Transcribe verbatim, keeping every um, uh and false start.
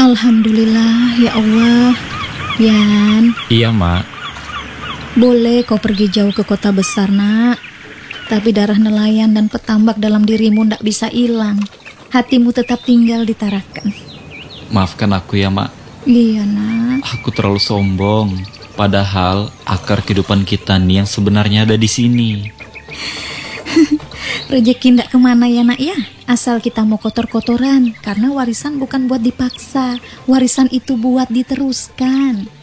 Alhamdulillah ya Allah. Yan, Iya, Mak. boleh kau pergi jauh ke kota besar, nak. Tapi darah nelayan dan petambak dalam dirimu ndak bisa hilang. Hatimu tetap tinggal di Tarakan. Maafkan aku ya, Mak. Iya, nak. Aku terlalu sombong. Padahal akar kehidupan kita nih yang sebenarnya ada di sini. Rezeki ndak kemana ya, nak ya. Asal kita mau kotor-kotoran. Karena warisan bukan buat dipaksa. Warisan itu buat diteruskan.